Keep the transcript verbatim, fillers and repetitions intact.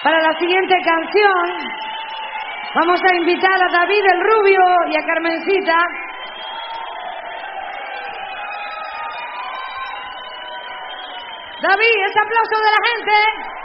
Para la siguiente canción vamos a invitar a David el Rubio y a Carmencita. David, ese aplauso de la gente.